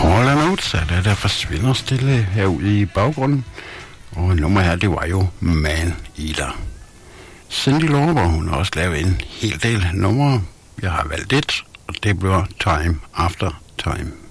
Så der forsvinder stille herude i baggrunden. Og nummer her, det var jo Man Eater. Cyndi Lauper, hun har også lavet en hel del numre. Jeg har valgt et, og det bliver Time After Time.